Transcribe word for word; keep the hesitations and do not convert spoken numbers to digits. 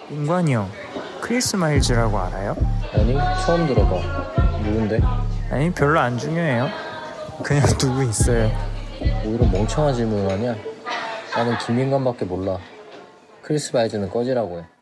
인관이 형, 크리스 마일즈라고 알아요? 아니, 처음 들어봐. 누군데? 아니, 별로 안 중요해요. 그냥 누구 있어요. 뭐 이런 멍청한 질문을 하냐? 나는 김인관밖에 몰라. 크리스 마일즈는 꺼지라고 해.